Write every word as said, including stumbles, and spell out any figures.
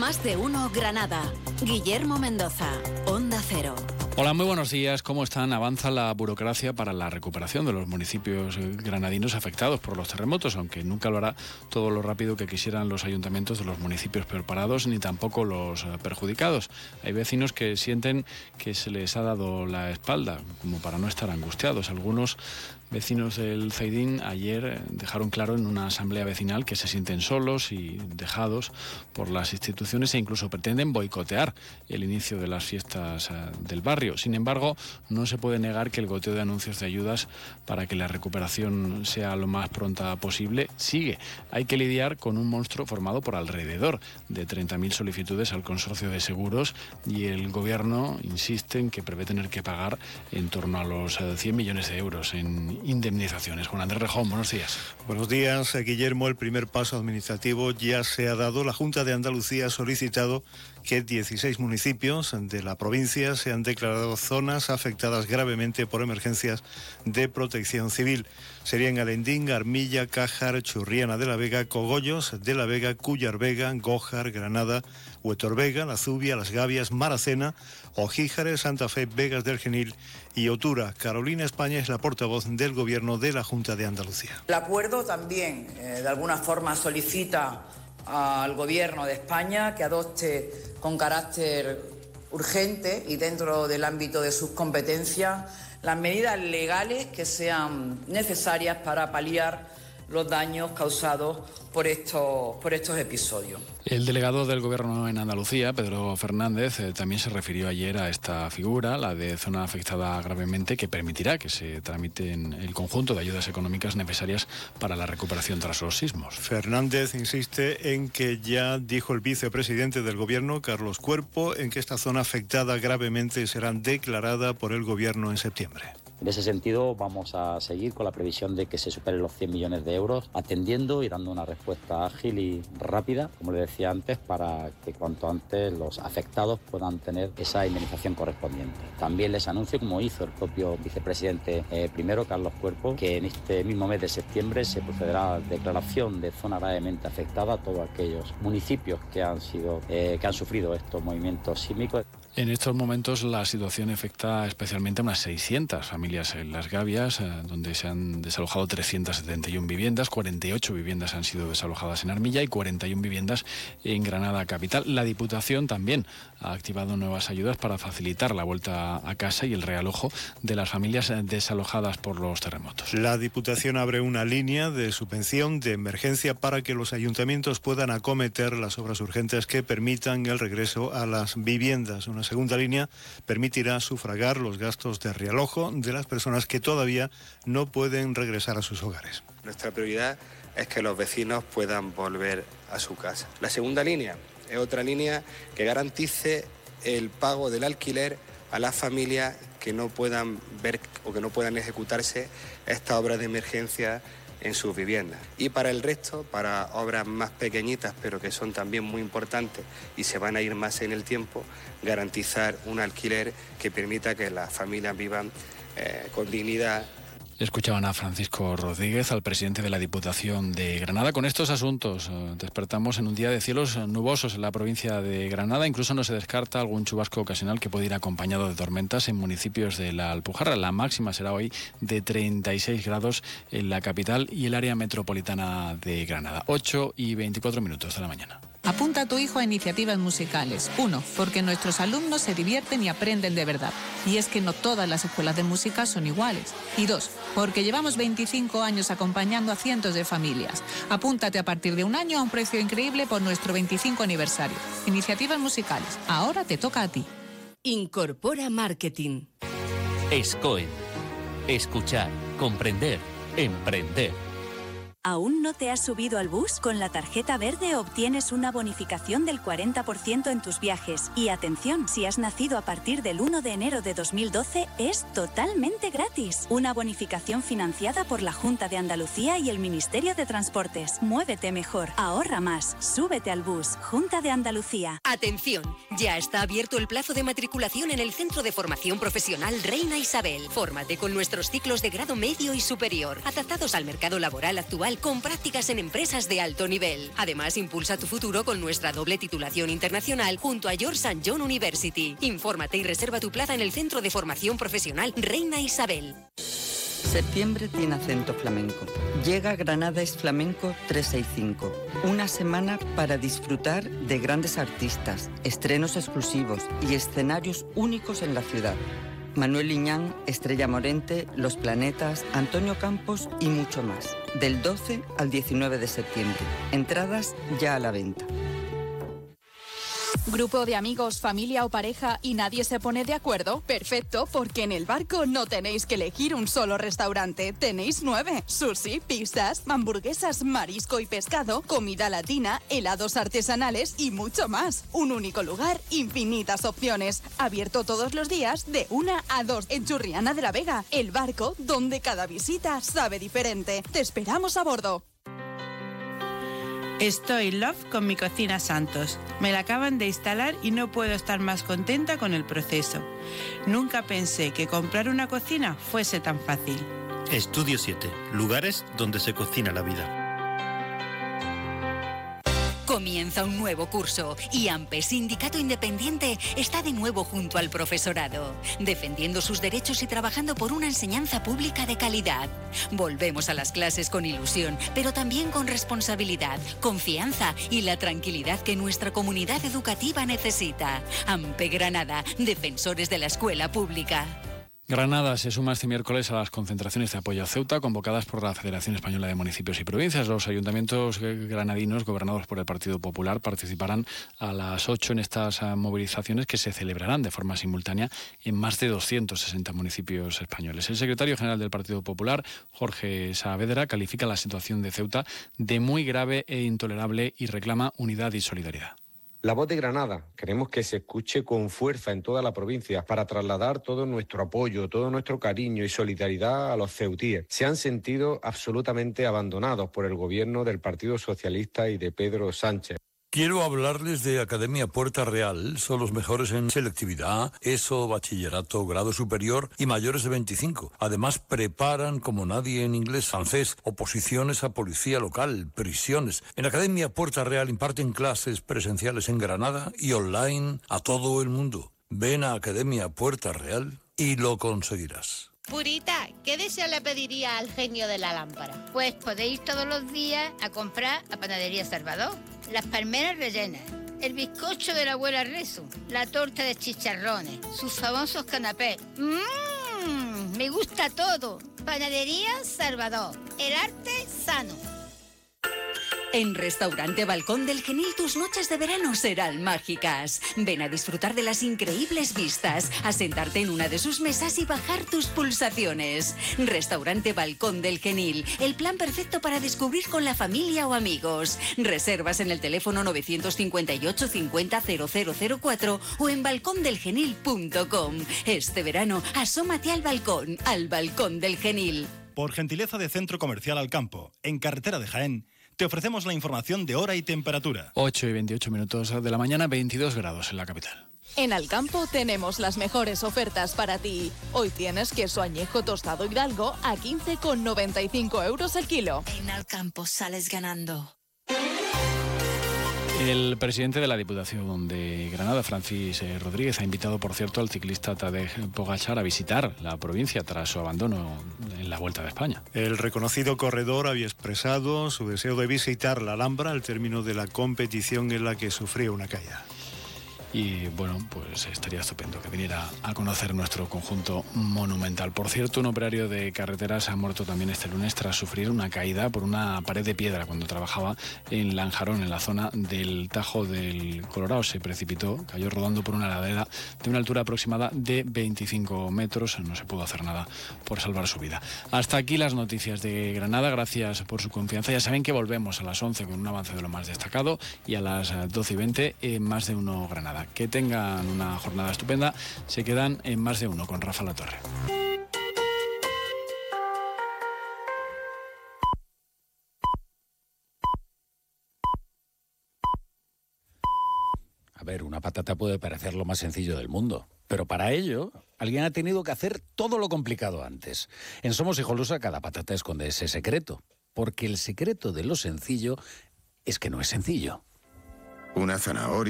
Más de uno Granada. Guillermo Mendoza, Onda Cero. Hola, muy buenos días. ¿Cómo están? Avanza la burocracia para la recuperación de los municipios granadinos afectados por los terremotos, aunque nunca lo hará todo lo rápido que quisieran los ayuntamientos de los municipios preparados, ni tampoco los perjudicados. Hay vecinos que sienten que se les ha dado la espalda, como para no estar angustiados. Algunos vecinos del Zaidín ayer dejaron claro en una asamblea vecinal que se sienten solos y dejados por las instituciones e incluso pretenden boicotear el inicio de las fiestas del barrio. Sin embargo, no se puede negar que el goteo de anuncios de ayudas para que la recuperación sea lo más pronta posible sigue. Hay que lidiar con un monstruo formado por alrededor de treinta mil solicitudes al consorcio de seguros y el gobierno insiste en que prevé tener que pagar en torno a los cien millones de euros en indemnizaciones. Juan Andrés Rejón, buenos días. Buenos días, Guillermo. El primer paso administrativo ya se ha dado. La Junta de Andalucía ha solicitado que dieciséis municipios de la provincia se han declarado zonas afectadas gravemente por emergencias de protección civil. Serían Alendín, Armilla, Cájar, Churriana de la Vega, Cogollos de la Vega, Cúllar Vega, Gójar, Granada, Huetor Vega, La Zubia, Las Gavias, Maracena, Ojíjares, Santa Fe, Vegas del Genil y Otura. Carolina España es la portavoz del Gobierno de la Junta de Andalucía. El acuerdo también, eh, de alguna forma, solicita al Gobierno de España que adopte con carácter urgente y dentro del ámbito de sus competencias las medidas legales que sean necesarias para paliar los daños causados por estos, por estos episodios. El delegado del Gobierno en Andalucía, Pedro Fernández, eh, también se refirió ayer a esta figura, la de zona afectada gravemente, que permitirá que se tramiten el conjunto de ayudas económicas necesarias para la recuperación tras los sismos. Fernández insiste en que ya dijo el vicepresidente del Gobierno, Carlos Cuerpo, en que esta zona afectada gravemente será declarada por el Gobierno en septiembre. En ese sentido, vamos a seguir con la previsión de que se superen los cien millones de euros, atendiendo y dando una respuesta ágil y rápida, como le decía antes, para que cuanto antes los afectados puedan tener esa indemnización correspondiente. También les anuncio, como hizo el propio vicepresidente eh, primero, Carlos Cuerpo, que en este mismo mes de septiembre se procederá a la declaración de zona gravemente afectada a todos aquellos municipios que han sido, eh, que han sufrido estos movimientos sísmicos. En estos momentos la situación afecta especialmente a unas seiscientas familias en Las Gavias, donde se han desalojado trescientas setenta y una viviendas, cuarenta y ocho viviendas han sido desalojadas en Armilla y cuarenta y una viviendas en Granada capital. La Diputación también ha activado nuevas ayudas para facilitar la vuelta a casa y el realojo de las familias desalojadas por los terremotos. La Diputación abre una línea de subvención de emergencia para que los ayuntamientos puedan acometer las obras urgentes que permitan el regreso a las viviendas. Una segunda línea permitirá sufragar los gastos de realojo de las personas que todavía no pueden regresar a sus hogares. Nuestra prioridad es que los vecinos puedan volver a su casa. La segunda línea es otra línea que garantice el pago del alquiler a las familias que no puedan ver o que no puedan ejecutarse esta obra de emergencia en sus viviendas. Y para el resto, para obras más pequeñitas, pero que son también muy importantes y se van a ir más en el tiempo, garantizar un alquiler que permita que las familias vivan eh, con dignidad. Escuchaban a Francisco Rodríguez, al presidente de la Diputación de Granada. Con estos asuntos eh, despertamos en un día de cielos nubosos en la provincia de Granada. Incluso no se descarta algún chubasco ocasional que puede ir acompañado de tormentas en municipios de la Alpujarra. La máxima será hoy de treinta y seis grados en la capital y el área metropolitana de Granada. ocho y veinticuatro minutos de la mañana. Apunta a tu hijo a iniciativas musicales. Uno, porque nuestros alumnos se divierten y aprenden de verdad. Y es que no todas las escuelas de música son iguales. Y dos, porque llevamos veinticinco años acompañando a cientos de familias. Apúntate a partir de un año a un precio increíble por nuestro veinticinco aniversario. Iniciativas musicales. Ahora te toca a ti. Incorpora Marketing. SCOEN. Escuchar, comprender, emprender. ¿Aún no te has subido al bus? Con la tarjeta verde obtienes una bonificación del cuarenta por ciento en tus viajes. Y atención, si has nacido a partir del uno de enero de dos mil doce, es totalmente gratis. Una bonificación financiada por la Junta de Andalucía y el Ministerio de Transportes. Muévete mejor, ahorra más, súbete al bus. Junta de Andalucía. Atención, ya está abierto el plazo de matriculación en el Centro de Formación Profesional Reina Isabel. Fórmate con nuestros ciclos de grado medio y superior, adaptados al mercado laboral actual profesional con prácticas en empresas de alto nivel. Además, impulsa tu futuro con nuestra doble titulación internacional junto a George Saint John University. Infórmate y reserva tu plaza en el Centro de Formación Profesional Reina Isabel. Septiembre tiene acento flamenco. Llega Granada es Flamenco trescientos sesenta y cinco. Una semana para disfrutar de grandes artistas, estrenos exclusivos y escenarios únicos en la ciudad. Manuel Liñán, Estrella Morente, Los Planetas, Antonio Campos y mucho más. Del doce al diecinueve de septiembre. Entradas ya a la venta. ¿Grupo de amigos, familia o pareja y nadie se pone de acuerdo? Perfecto, porque en El Barco no tenéis que elegir un solo restaurante, tenéis nueve. Sushi, pizzas, hamburguesas, marisco y pescado, comida latina, helados artesanales y mucho más. Un único lugar, infinitas opciones. Abierto todos los días de una a dos en Churriana de la Vega. El Barco, donde cada visita sabe diferente. Te esperamos a bordo. Estoy love con mi cocina Santos. Me la acaban de instalar y no puedo estar más contenta con el proceso. Nunca pensé que comprar una cocina fuese tan fácil. Estudio siete. Lugares donde se cocina la vida. Comienza un nuevo curso y AMPE, Sindicato Independiente, está de nuevo junto al profesorado, defendiendo sus derechos y trabajando por una enseñanza pública de calidad. Volvemos a las clases con ilusión, pero también con responsabilidad, confianza y la tranquilidad que nuestra comunidad educativa necesita. AMPE Granada, defensores de la escuela pública. Granada se suma este miércoles a las concentraciones de apoyo a Ceuta convocadas por la Federación Española de Municipios y Provincias. Los ayuntamientos granadinos gobernados por el Partido Popular participarán a las ocho en estas movilizaciones que se celebrarán de forma simultánea en más de doscientos sesenta municipios españoles. El secretario general del Partido Popular, Jorge Saavedra, califica la situación de Ceuta de muy grave e intolerable y reclama unidad y solidaridad. La voz de Granada queremos que se escuche con fuerza en toda la provincia para trasladar todo nuestro apoyo, todo nuestro cariño y solidaridad a los ceutíes. Se han sentido absolutamente abandonados por el gobierno del Partido Socialista y de Pedro Sánchez. Quiero hablarles de Academia Puerta Real. Son los mejores en selectividad, ESO, bachillerato, grado superior y mayores de veinticinco. Además, preparan como nadie en inglés, francés, oposiciones a policía local, prisiones. En Academia Puerta Real imparten clases presenciales en Granada y online a todo el mundo. Ven a Academia Puerta Real y lo conseguirás. Purita, ¿qué deseo le pediría al genio de la lámpara? Pues podéis ir todos los días a comprar a Panadería Salvador. Las palmeras rellenas, el bizcocho de la abuela Rezo, la torta de chicharrones, sus famosos canapés. ¡Mmm! Me gusta todo. Panadería Salvador, el arte sano. En Restaurante Balcón del Genil tus noches de verano serán mágicas. Ven a disfrutar de las increíbles vistas, a sentarte en una de sus mesas y bajar tus pulsaciones. Restaurante Balcón del Genil, el plan perfecto para descubrir con la familia o amigos. Reservas en el teléfono nueve cinco ocho cincuenta cero cero cero cuatro o en balcón del genil punto com. Este verano, asómate al balcón, al Balcón del Genil. Por gentileza de Centro Comercial Alcampo, en carretera de Jaén, te ofrecemos la información de hora y temperatura. ocho y veintiocho minutos de la mañana, veintidós grados en la capital. En Alcampo tenemos las mejores ofertas para ti. Hoy tienes queso añejo tostado Hidalgo a quince con noventa y cinco euros el kilo. En Alcampo sales ganando. El presidente de la Diputación de Granada, Francis Rodríguez, ha invitado, por cierto, al ciclista Tadej Pogačar a visitar la provincia tras su abandono en la Vuelta de España. El reconocido corredor había expresado su deseo de visitar la Alhambra al término de la competición en la que sufrió una caída. Y bueno, pues estaría estupendo que viniera a conocer nuestro conjunto monumental. Por cierto, un operario de carreteras ha muerto también este lunes tras sufrir una caída por una pared de piedra cuando trabajaba en Lanjarón, en la zona del Tajo del Colorado. Se precipitó, cayó rodando por una ladera de una altura aproximada de veinticinco metros. No se pudo hacer nada por salvar su vida. Hasta aquí las noticias de Granada. Gracias por su confianza. Ya saben que volvemos a las once con un avance de lo más destacado y a las doce y veinte en Más de Uno Granada. Que tengan una jornada estupenda. Se quedan en Más de Uno con Rafa Latorre. A ver, una patata puede parecer lo más sencillo del mundo, pero para ello alguien ha tenido que hacer todo lo complicado antes. En Somos Hijolusa cada patata esconde ese secreto. porque el secreto de lo sencillo es que no es sencillo. Una zanahoria.